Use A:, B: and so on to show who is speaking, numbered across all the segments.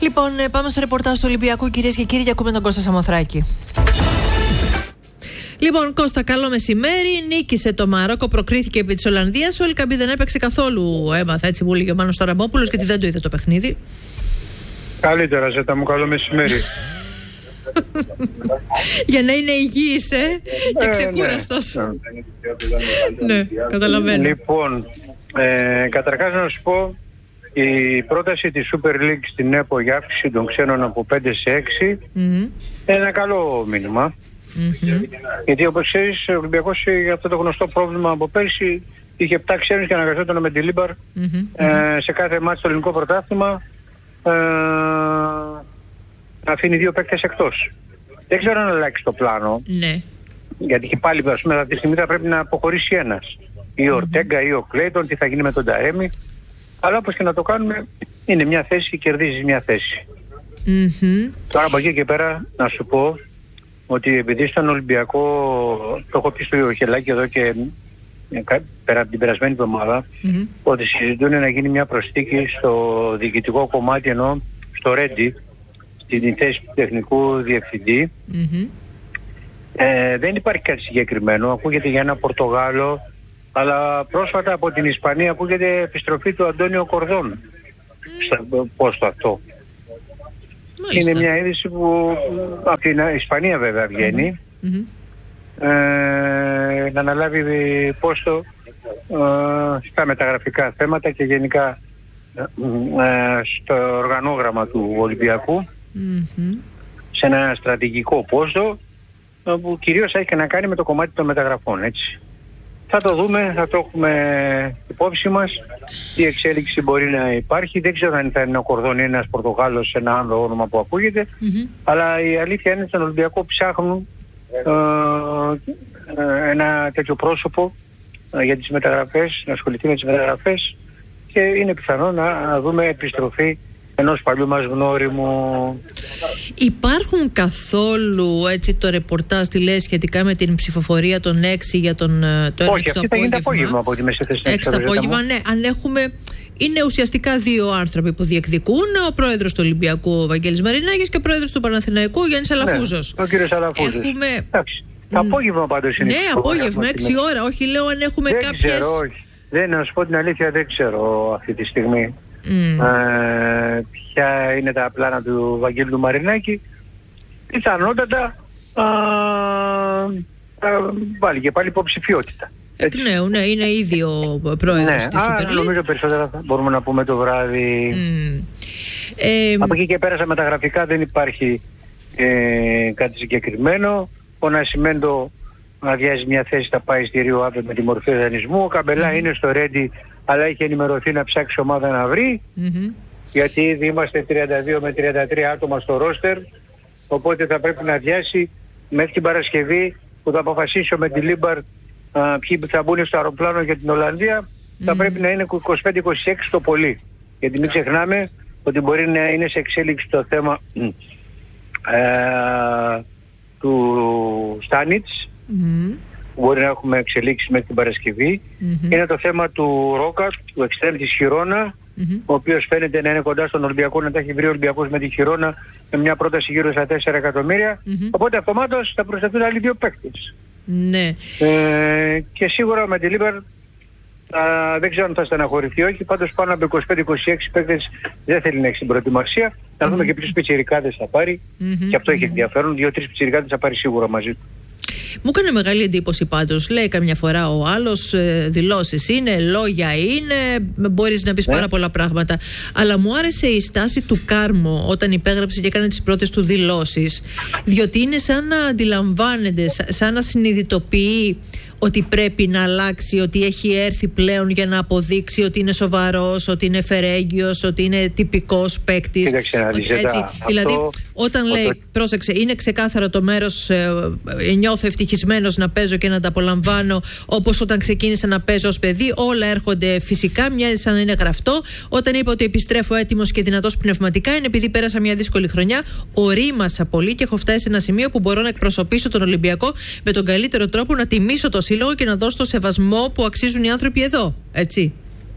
A: Λοιπόν, πάμε στο ρεπορτάζ του Ολυμπιακού, κυρίες και κύριοι, και ακούμε τον Κώστα Σαμοθράκη. Λοιπόν, Κώστα, καλό μεσημέρι. Νίκησε το Μαρόκο, προκρίθηκε επί της Ολλανδίας. Ο Ελκαμπή δεν έπαιξε καθόλου, έμαθα, έτσι μου έλεγε ο Μάνος Ταραμπόπουλος, γιατί δεν το είδε το παιχνίδι.
B: Καλύτερα, Ζέτα μου, καλό μεσημέρι.
A: Για να είναι υγιής, και ξεκούραστος. Ναι, καταλαβαίνω.
B: Λοιπόν, καταρχάς να σου πω, η πρόταση της Super League στην ΕΠΟ για αύξηση των ξένων από 5 σε 6 είναι ένα καλό μήνυμα. Γιατί όπως ξέρεις, ο Ολυμπιακός για αυτό το γνωστό πρόβλημα από πέρσι είχε 7 ξένους και αναγκαζόταν με τη Λίμπαρ σε κάθε μάτι στο ελληνικό πρωτάθλημα να αφήνει 2 παίκτες εκτός. Δεν ξέρω αν αλλάξει το πλάνο.
A: Ναι.
B: Γιατί και πάλι, ας πούμε, αυτή τη στιγμή θα πρέπει να αποχωρήσει ένας. Ή ο Ορτέγκα ή ο Κλέιτον, τι θα γίνει με τον Ταρέμι. Αλλά όπως και να το κάνουμε, είναι μια θέση, κερδίζεις μια θέση. Τώρα από εκεί και πέρα να σου πω ότι επειδή στον Ολυμπιακό, το έχω πει στο Χελάκι εδώ και πέρα από την περασμένη εβδομάδα, ότι συζητούν να γίνει μια προσθήκη στο διοικητικό κομμάτι, ενώ στο Ρέντι, στην θέση του τεχνικού διευθυντή. Δεν υπάρχει κάτι συγκεκριμένο. Ακούγεται για ένα Πορτογάλο, αλλά πρόσφατα από την Ισπανία ακούγεται επιστροφή του Αντώνιο Κορδόν στο πόστο αυτό. Μάλιστα. Είναι μια είδηση που από την Ισπανία βέβαια βγαίνει, να αναλάβει πόστο στα μεταγραφικά θέματα και γενικά στο οργανόγραμμα του Ολυμπιακού, σε ένα στρατηγικό πόστο που κυρίως έχει και να κάνει με το κομμάτι των μεταγραφών, έτσι. Θα το δούμε, θα το έχουμε υπόψη μας, τι εξέλιξη μπορεί να υπάρχει. Δεν ξέρω αν θα είναι ο Κορδόν ή ένας Πορτογάλος, ένα άλλο όνομα που ακούγεται, αλλά η αλήθεια είναι ότι στον Ολυμπιακό ψάχνουν ένα τέτοιο πρόσωπο για τις μεταγραφές, να ασχοληθεί με τις μεταγραφές, και είναι πιθανό να δούμε επιστροφή ενός παλιού μας γνώριμου.
A: Υπάρχουν καθόλου, έτσι, το ρεπορτάζ τι λέει σχετικά με την ψηφοφορία των 6 για τον το
B: όχι, αυτή θα γίνει το απόγευμα από τη μεσαίθεση.
A: 6 το απόγευμα, ναι. Αν έχουμε, είναι ουσιαστικά 2 άνθρωποι που διεκδικούν, ο πρόεδρος του Ολυμπιακού, ο Βαγγέλης Μαρινάκης, και ο πρόεδρος του Παναθηναϊκού, ο Γιάννης Αλαφούζος.
B: Ναι, ο κύριος Αλαφούζος.
A: Έχουμε...
B: Το απόγευμα πάντως είναι.
A: Ναι, απόγευμα, 6 ώρα. Όχι, λέω αν έχουμε
B: δεν
A: κάποιες...
B: Ξέρω, όχι. Δεν, να σου πω την αλήθεια, δεν ξέρω αυτή τη στιγμή ποια είναι τα πλάνα του Βαγγέλη του Μαρινάκη. Πιθανότατα βάλει και πάλι υποψηφιότητα.
A: Εκ νέου, ναι, είναι ήδη ο πρόεδρος της Super League.
B: Νομίζω περισσότερα μπορούμε να πούμε το βράδυ. Από εκεί και πέρα στα μεταγραφικά δεν υπάρχει κάτι συγκεκριμένο. Ο Νασιμέντο αδειάζει μια θέση, θα πάει στη Ρίο Άβε με τη μορφή δανεισμού. Ο Καμπελά είναι στο Ρέντι, αλλά έχει ενημερωθεί να ψάξει ομάδα να βρει. Γιατί ήδη είμαστε 32 με 33 άτομα στο ρόστερ. Οπότε θα πρέπει να αδειάσει μέχρι την Παρασκευή που θα αποφασίσω με τη Λίμπαρ ποιοι θα μπουν στο αεροπλάνο για την Ολλανδία. Θα πρέπει να είναι 25-26 το πολύ. Γιατί μην ξεχνάμε ότι μπορεί να είναι σε εξέλιξη το θέμα του Στάνιτς. Μπορεί να έχουμε εξελίξει μέχρι την Παρασκευή. Είναι το θέμα του Ρόκα, του εξτρέμ της Χιρόνα, ο οποίος φαίνεται να είναι κοντά στον Ολυμπιακό, να τα έχει βρει ο Ολυμπιακός με τη Χιρόνα με μια πρόταση γύρω στα 4 εκατομμύρια. Οπότε αυτομάτως θα προσθεθούν άλλοι 2 παίκτες.
A: Ναι.
B: Και σίγουρα με τη Λίμπαρ δεν ξέρω αν θα στεναχωρηθεί ή όχι. Πάντως πάνω από 25-26 παίκτες δεν θέλει να έχει στην προετοιμασία. Να δούμε και ποιους πιτσιρικάδες θα πάρει. Και αυτό έχει ενδιαφέρον. 2-3 πιτσιρικάδες θα πάρει σίγουρα μαζί του.
A: Μου έκανε μεγάλη εντύπωση πάντως. Λέει καμιά φορά ο άλλος, δηλώσεις είναι, λόγια είναι, μπορείς να πεις πάρα πολλά πράγματα. Αλλά μου άρεσε η στάση του Κάρμο όταν υπέγραψε και έκανε τις πρώτες του δηλώσεις. Διότι είναι σαν να αντιλαμβάνεται, σαν να συνειδητοποιεί ότι πρέπει να αλλάξει, ότι έχει έρθει πλέον για να αποδείξει ότι είναι σοβαρός, ότι είναι φερέγγιος, ότι είναι τυπικός παίκτης. Δηλαδή, όταν λέει, πρόσεξε, είναι ξεκάθαρο το μέρος, νιώθω ευτυχισμένος να παίζω και να τα απολαμβάνω όπως όταν ξεκίνησα να παίζω ως παιδί, όλα έρχονται φυσικά, μοιάζει σαν να είναι γραφτό. Όταν είπα ότι επιστρέφω έτοιμος και δυνατός πνευματικά, είναι επειδή πέρασα μια δύσκολη χρονιά, ορίμασα πολύ και έχω φτάσει σε ένα σημείο που μπορώ να εκπροσωπήσω τον Ολυμπιακό με τον καλύτερο τρόπο, να τιμήσω το σύλλογο και να δώσω το σεβασμό που αξίζουν οι άνθρωποι εδώ. Έτσι.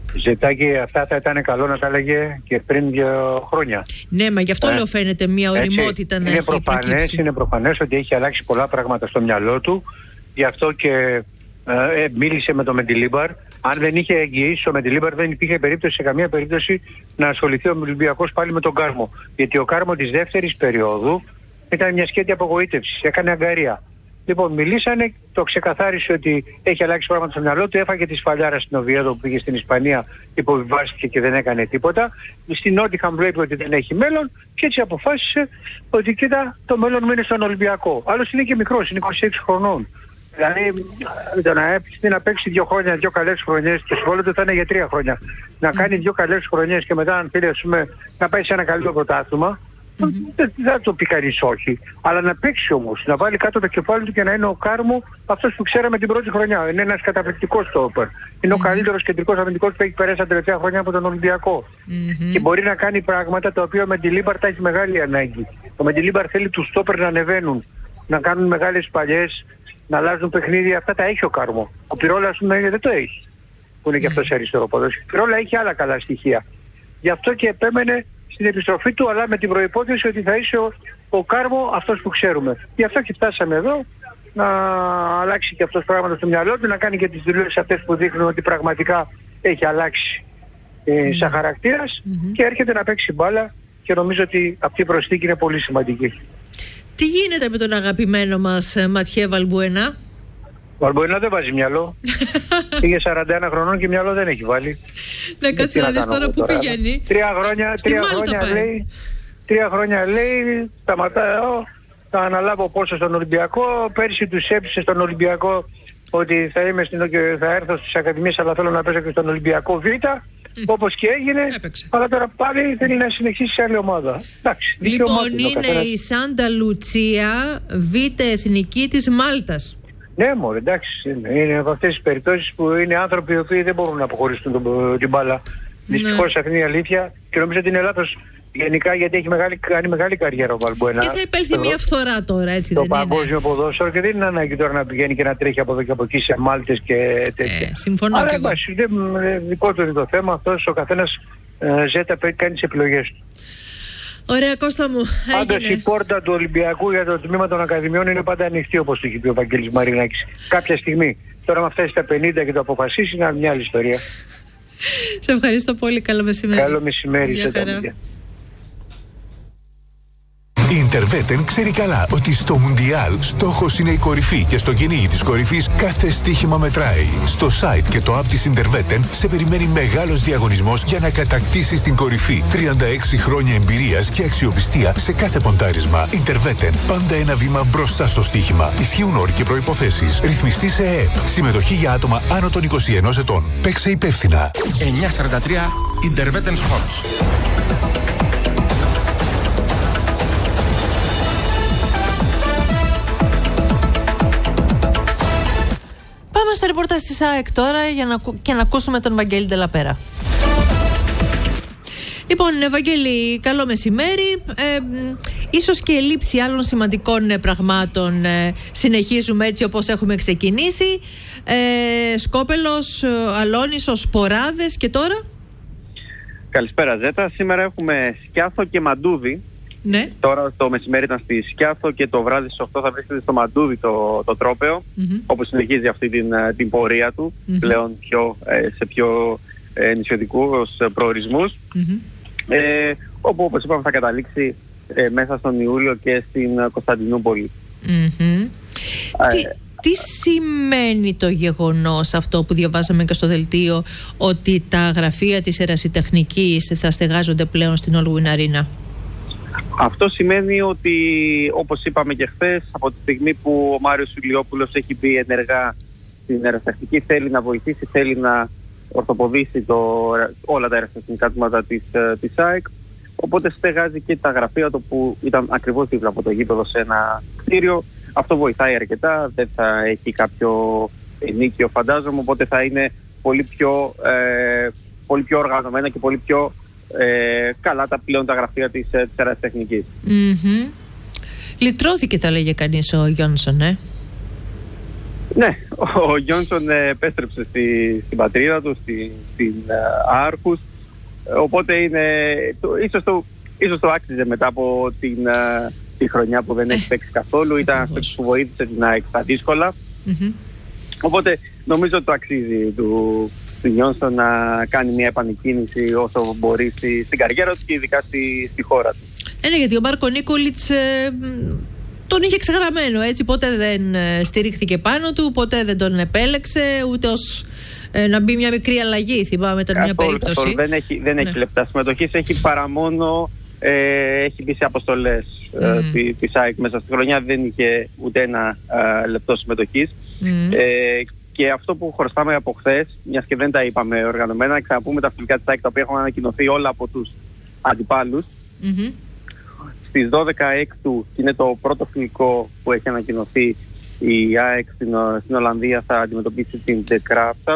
B: Ζητάκι, αυτά θα ήταν καλό να τα έλεγε και πριν 2 χρόνια.
A: Ναι, μα γι' αυτό λέω φαίνεται μια ωριμότητα να έχει προκύψει.
B: Είναι προφανές ότι έχει αλλάξει πολλά πράγματα στο μυαλό του. Γι' αυτό και μίλησε με τον Μεντιλίμπαρ. Αν δεν είχε εγγυήσει ο Μεντιλίμπαρ, δεν υπήρχε περίπτωση, σε καμία περίπτωση, να ασχοληθεί ο Ολυμπιακός πάλι με τον Κάρμο. Γιατί ο Κάρμο της δεύτερης περίοδου ήταν μια σκέτη απογοήτευσης. Έκανε αγκαρία. Λοιπόν, μιλήσανε, το ξεκαθάρισε ότι έχει αλλάξει πράγματα στο μυαλό του. Έφαγε τη σφαλιάρα στην Οβιέδο που πήγε στην Ισπανία, υποβιβάστηκε και δεν έκανε τίποτα. Στην Νότιχαμ βλέπει ότι δεν έχει μέλλον και έτσι αποφάσισε ότι κοίτα, το μέλλον μου είναι στον Ολυμπιακό. Άλλος είναι και μικρός, είναι 26 χρονών. Δηλαδή, το να έρθει να παίξει 2 χρόνια, 2 καλές χρονιές, το συμβόλαιο του θα είναι για 3 χρόνια. Να κάνει 2 καλές χρονιές και μετά, αν θέλει, να πάει σε ένα καλύτερο πρωτάθλημα. Δεν θα το πει κανείς όχι. Αλλά να παίξει όμως, να βάλει κάτω το κεφάλι του και να είναι ο Κάρμο αυτός που ξέραμε την πρώτη χρονιά. Είναι ένας καταπληκτικός στόπερ. Είναι ο καλύτερος κεντρικός αμυντικός που έχει περάσει τα τελευταία χρόνια από τον Ολυμπιακό. Και μπορεί να κάνει πράγματα τα οποία ο Μεντιλίμπαρ τα έχει μεγάλη ανάγκη. Ο Μεντιλίμπαρ θέλει τους στόπερ να ανεβαίνουν, να κάνουν μεγάλες παλιές, να αλλάζουν παιχνίδια. Αυτά τα έχει ο Κάρμο. Ο Πυρόλα, ας πούμε, δεν το έχει. Που είναι και αυτός αριστερό ποδόσφαιρο. Ο Πυρόλα έχει άλλα καλά στοιχεία. Γι' αυτό και επέμενε στην επιστροφή του, αλλά με την προϋπόθεση ότι θα είσαι ο Κάρμο αυτός που ξέρουμε. Γι' αυτό και φτάσαμε εδώ, να αλλάξει και αυτός πράγματα στο μυαλό του, να κάνει και τις δηλώσεις αυτές που δείχνουν ότι πραγματικά έχει αλλάξει σαν χαρακτήρας και έρχεται να παίξει μπάλα και νομίζω ότι αυτή η προσθήκη είναι πολύ σημαντική.
A: Τι γίνεται με τον αγαπημένο μας Ματιέ Βαλμπουενά?
B: Ο Βαλμπουενά δεν βάζει μυαλό. Πήγε 41 χρονών και μυαλό δεν έχει βάλει.
A: Ναι, κάτσε να δεις τώρα που πηγαίνει.
B: 3 χρόνια λέει σταματάω, θα αναλάβω πόσο στον Ολυμπιακό. Πέρσι τους έψησε στον Ολυμπιακό ότι θα έρθω στις ακαδημίες, αλλά θέλω να πέσω και στον Ολυμπιακό Β. Όπως και έγινε, αλλά τώρα πάλι θέλει να συνεχίσει σε άλλη ομάδα. Εντάξει,
A: λοιπόν, είναι η Σάντα Λουτσία, Β' εθνική της Μάλτας.
B: Ναι, μωρέ, εντάξει. Είναι από αυτές τις περιπτώσεις που είναι άνθρωποι οι οποίοι δεν μπορούν να αποχωρήσουν την μπάλα. Δυστυχώς αυτή είναι η αλήθεια και νομίζω ότι είναι λάθος γενικά, γιατί έχει κάνει μεγάλη καριέρα ο Βαλμπουενά.
A: Και θα επέλθει μια φθορά τώρα, έτσι δεν είναι?
B: Το παγκόσμιο ποδόσφαιρο και δεν είναι ανάγκη τώρα να πηγαίνει και να τρέχει από εδώ και από εκεί σε Μάλτες και τέτοια.
A: Συμφωνώ.
B: Αλλά δικό του είναι το θέμα. Αυτός ο καθένας κάνει τις επιλογές του.
A: Ωραία, Κώστα μου.
B: Πάντως η πόρτα του Ολυμπιακού για το τμήμα των Ακαδημιών είναι πάντα ανοιχτή, όπως το έχει πει ο Βαγγέλης Μαρινάκης. Κάποια στιγμή. Τώρα με φτάσει στα 50 και το αποφασίσει, είναι μια άλλη ιστορία.
A: Σε ευχαριστώ πολύ. Καλό μεσημέρι.
B: Καλό μεσημέρι.
C: Η Interveten ξέρει καλά ότι στο Μουντιάλ στόχος είναι η κορυφή και στο κυνήγι της κορυφής κάθε στοίχημα μετράει. Στο site και το app της Interveten σε περιμένει μεγάλος διαγωνισμός για να κατακτήσεις την κορυφή. 36 χρόνια εμπειρίας και αξιοπιστία σε κάθε ποντάρισμα. Interveten, πάντα ένα βήμα μπροστά στο στοίχημα. Ισχύουν όροι και προϋποθέσεις. Ρυθμιστή σε ΕΕΠ. Συμμετοχή για άτομα άνω των 21 ετών. Παίξε υπεύθυνα.
D: 943 Interveten Sports.
A: Πάμε στο ρεπορτάζ της ΑΕΚ τώρα και να ακούσουμε τον Βαγγέλη Ντελαπέρα. Λοιπόν, Βαγγέλη, καλό μεσημέρι. Ίσως και λήψη άλλων σημαντικών πραγμάτων συνεχίζουμε έτσι όπως έχουμε ξεκινήσει. Σκόπελος, Αλόνισος, Σποράδες και τώρα. Καλησπέρα
E: Ζέτα. Σήμερα έχουμε Σκιάθο και Μαντούδι.
A: Ναι.
E: Τώρα το μεσημέρι ήταν στη Σκιάθο και το βράδυ στις 8 θα βρίσκεται στο Μαντούδι το τρόπαιο, όπου συνεχίζει αυτή την πορεία του πλέον σε πιο νησιωτικούς προορισμούς, όπου όπως είπαμε θα καταλήξει μέσα στον Ιούλιο και στην Κωνσταντινούπολη.
A: Τι σημαίνει το γεγονός αυτό που διαβάσαμε και στο δελτίο, ότι τα γραφεία της ερασιτεχνικής θα στεγάζονται πλέον στην Όλγουιν Αρίνα?
E: Αυτό σημαίνει ότι, όπως είπαμε και χθες, από τη στιγμή που ο Μάριος Ηλιόπουλος έχει μπει ενεργά στην ερασιτεχνική, θέλει να βοηθήσει, θέλει να ορθοποδήσει όλα τα ερασιτεχνικά τμήματα της ΑΕΚ, οπότε στεγάζει και τα γραφεία του που ήταν ακριβώς δίπλα από το γήπεδο σε ένα κτίριο. Αυτό βοηθάει αρκετά, δεν θα έχει κάποιο ενίκιο φαντάζομαι, οπότε θα είναι πολύ πιο οργανωμένα και πολύ πιο καλά τα γραφεία της ερασιτεχνικής.
A: Λυτρώθηκε, τα λέγε κανείς, ο Γιόνσον,
E: Ναι, ο Γιόνσον επέστρεψε στην πατρίδα του, στην Άρχους, οπότε ίσως το άξιζε μετά από τη χρονιά που δεν έχει παίξει καθόλου. Ήταν αυτό που βοήθησε την ΑΕΚ στα δύσκολα. Οπότε νομίζω ότι το αξίζει του Γιόνσον να κάνει μια επανεκκίνηση όσο μπορεί στην καριέρα του και ειδικά στη χώρα του.
A: Ναι, γιατί ο Μάρκο Νίκολιτς τον είχε ξεγραμμένο, έτσι, ποτέ δεν στηρίχθηκε πάνω του, ποτέ δεν τον επέλεξε, ούτε ως να μπει μια μικρή αλλαγή, θυμάμαι, μετά μια περίπτωση.
E: Δεν έχει λεπτά συμμετοχής, έχει παρά μόνο έχει μπει σε αποστολές της ΑΕΚ μέσα στη χρονιά, δεν είχε ούτε ένα λεπτό συμμετοχής. Και αυτό που χρωστάμε από χθες, μιας και δεν τα είπαμε οργανωμένα, να ξαναπούμε τα φιλικά της ΑΕΚ, τα οποία έχουν ανακοινωθεί όλα από τους αντιπάλους. Στις 12 Έκτου, είναι το πρώτο φιλικό που έχει ανακοινωθεί, η ΑΕΚ στην Ολλανδία θα αντιμετωπίσει την The Graafschap.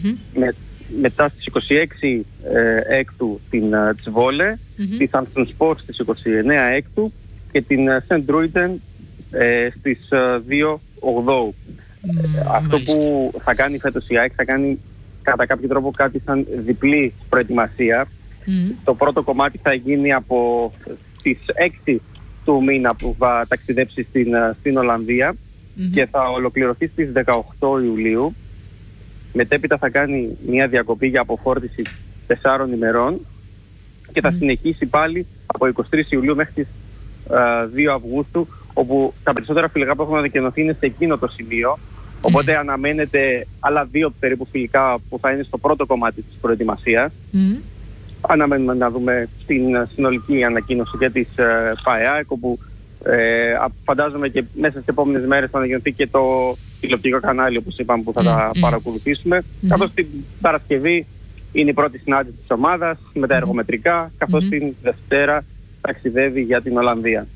E: Μετά στις 26 Έκτου την Τσβόλε, τη Samsung Sports στις 29 Έκτου και την St. Druiden στις 2 Οκτώου. Αυτό που θα κάνει φέτος η ΑΕΚ θα κάνει κατά κάποιο τρόπο κάτι σαν διπλή προετοιμασία. Το πρώτο κομμάτι θα γίνει από τις 6 του μήνα που θα ταξιδέψει στην Ολλανδία και θα ολοκληρωθεί στις 18 Ιουλίου. Μετέπειτα θα κάνει μια διακοπή για αποφόρτιση 4 ημερών και θα συνεχίσει πάλι από 23 Ιουλίου μέχρι τις 2 Αυγούστου, όπου τα περισσότερα φιλικά που έχουν ανακοινωθεί είναι σε εκείνο το σημείο. Οπότε αναμένεται άλλα 2 περίπου φιλικά που θα είναι στο πρώτο κομμάτι της προετοιμασίας. Αναμένουμε να δούμε την συνολική ανακοίνωση και της ΠΑΕΑΕΚ, όπου φαντάζομαι και μέσα στις επόμενες μέρες θα ανακοινωθεί και το τηλεοπτικό κανάλι, όπως είπαμε, που θα τα παρακολουθήσουμε. Καθώς την Παρασκευή είναι η πρώτη συνάντηση της ομάδας με τα εργομετρικά, καθώς την Δευτέρα ταξιδεύει για την Ολλανδία.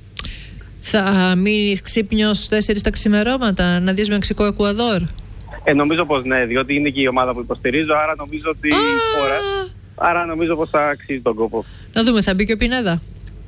A: Θα μείνεις ξύπνιος 4 τα ξημερώματα να δεις Μεξικό-Εκουαδόρ?
E: Νομίζω πως ναι, διότι είναι και η ομάδα που υποστηρίζω, άρα νομίζω ότι άρα νομίζω πως θα αξίζει τον κόπο.
A: Να δούμε, θα μπει και ο Πινέδα?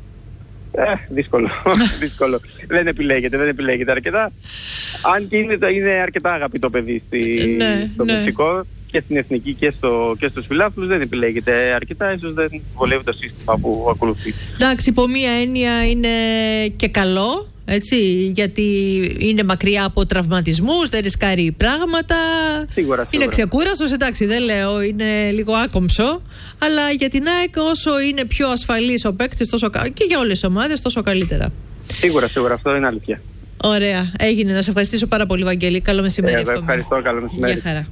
E: Δύσκολο. Δύσκολο. Δεν επιλέγεται αρκετά. Αν και είναι αρκετά αγαπητό παιδί στο Μεξικό και στην εθνική και στους φιλάθλους, δεν επιλέγεται αρκετά. Ίσως δεν βολεύει το σύστημα που ακολουθεί.
A: Εντάξει, υπό μία έννοια είναι και καλό, έτσι, γιατί είναι μακριά από τραυματισμούς, δεν ρισκάρει πράγματα.
E: Σίγουρα.
A: Είναι ξεκούραστος, εντάξει, δεν λέω, είναι λίγο άκομψο. Αλλά για την ΑΕΚ, όσο είναι πιο ασφαλής ο παίκτης, και για όλες τις ομάδες, τόσο καλύτερα.
E: Σίγουρα, αυτό είναι αλήθεια.
A: Ωραία, έγινε. Να σε ευχαριστήσω πάρα πολύ, Βαγγέλη. Καλό μεσημέρι.
E: Ευχαριστώ, καλό μεσημέρι.
A: Γεια χαρά.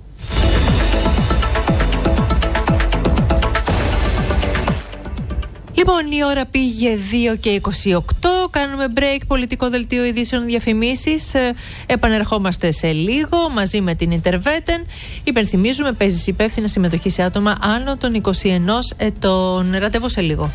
A: Λοιπόν, η ώρα πήγε 2:28. Κάνουμε break, πολιτικό δελτίο ειδήσεων, διαφημίσεις. Επανερχόμαστε σε λίγο μαζί με την Interveten. Υπενθυμίζουμε, παίζεις υπεύθυνα συμμετοχή σε άτομα άνω των 21 ετών. Ραντεβού σε λίγο.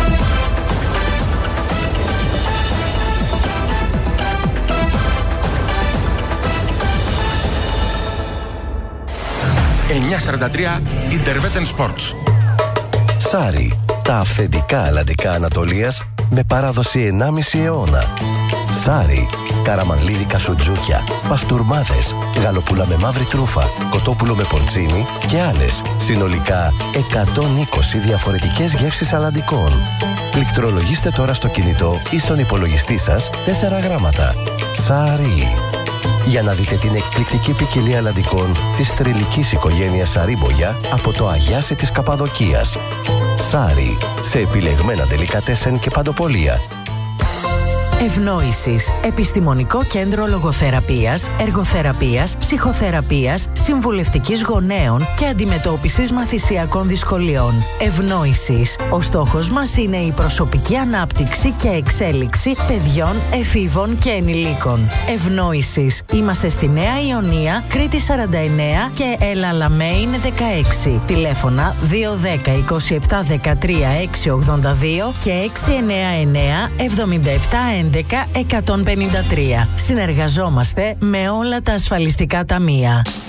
D: 9:43 Interveten Sports.
F: Σάρι. Τα αυθεντικά αλλαντικά Ανατολίας με παράδοση 1,5 αιώνα. Σάρι, καραμανλίδικα σουτζούκια, παστούρμάδες, γαλοπούλα με μαύρη τρούφα, κοτόπουλο με πορτσίνι και άλλες. Συνολικά 120 διαφορετικές γεύσεις αλλαντικών. Πληκτρολογήστε τώρα στο κινητό ή στον υπολογιστή σας 4 γράμματα. Σάρι. Για να δείτε την εκπληκτική ποικιλία αλλαντικών της θρυλικής οικογένειας Σαρίμπογια από το Αγιάσι της Καπαδοκίας. Σάρι, σε επιλεγμένα ντελικατέσεν και παντοπολία.
G: Ευνόησης. Επιστημονικό κέντρο λογοθεραπείας, εργοθεραπείας, ψυχοθεραπείας, συμβουλευτικής γονέων και αντιμετώπισης μαθησιακών δυσκολιών. Ευνόησης. Ο στόχος μας είναι η προσωπική ανάπτυξη και εξέλιξη παιδιών, εφήβων και ενηλίκων. Ευνόησης. Είμαστε στη Νέα Ιωνία, Κρήτη 49 και Ελαλαμέιν 16. Τηλέφωνα 210 27 13 682 και 699 77 11 153. Συνεργαζόμαστε με όλα τα ασφαλιστικά ταμεία.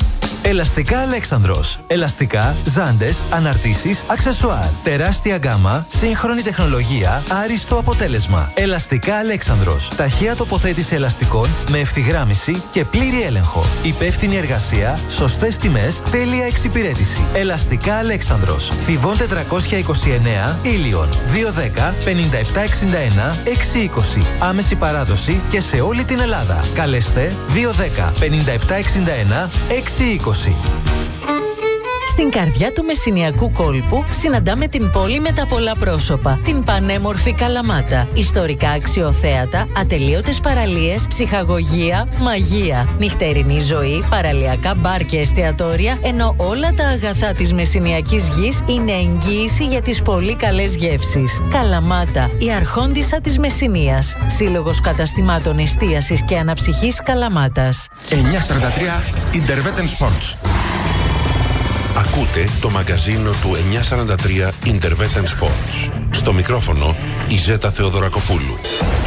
H: Ελαστικά Αλέξανδρος. Ελαστικά, ζάντες, αναρτήσεις, αξεσουάρ. Τεράστια γκάμα, σύγχρονη τεχνολογία, άριστο αποτέλεσμα. Ελαστικά Αλέξανδρος. Ταχεία τοποθέτηση ελαστικών με ευθυγράμμιση και πλήρη έλεγχο. Υπεύθυνη εργασία, σωστές τιμές, τέλεια εξυπηρέτηση. Ελαστικά Αλέξανδρος. Φιβών 429, Ήλιον. 210 5761 620. Άμεση παράδοση και σε όλη την Ελλάδα. Καλέστε 210 5761 620.
G: Στην καρδιά του Μεσσηνιακού κόλπου συναντάμε την πόλη με τα πολλά πρόσωπα, την πανέμορφη Καλαμάτα. Ιστορικά αξιοθέατα, ατελείωτες παραλίες, ψυχαγωγία, μαγεία, νυχτερινή ζωή, παραλιακά μπαρ και εστιατόρια, ενώ όλα τα αγαθά της Μεσσηνιακής γης είναι εγγύηση για τις πολύ καλές γεύσεις. Καλαμάτα, η αρχόντισσα της Μεσσηνίας. Σύλλογος καταστημάτων εστίασης και αναψυχής Καλαμάτας.
D: 943 Interveten Sports.
I: Ακούτε το μαγκαζίνο του 943 Interveten Sports. Στο μικρόφωνο η Ζέτα Θεοδωρακοπούλου.